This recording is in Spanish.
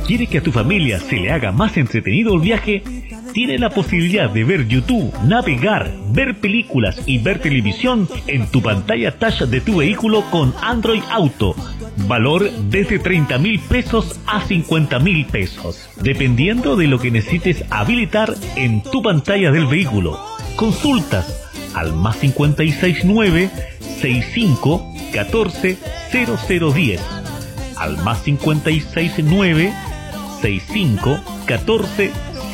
¿Quieres que a tu familia se le haga más entretenido el viaje? Tiene la posibilidad de ver YouTube, navegar, ver películas y ver televisión en tu pantalla touch de tu vehículo con Android Auto. Valor desde 30,000 pesos a 50,000 pesos, dependiendo de lo que necesites habilitar en tu pantalla del vehículo. Consultas al más 569 65 14 0010, al más 569 65 14